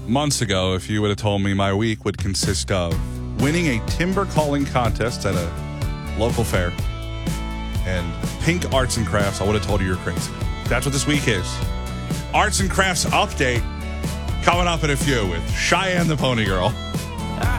months ago if you would have told me my week would consist of winning a timber calling contest at a local fair and Pink Arts and Crafts, I would have told you you're crazy. That's what this week is. Arts and Crafts update coming up in a few with Cheyenne the Pony Girl.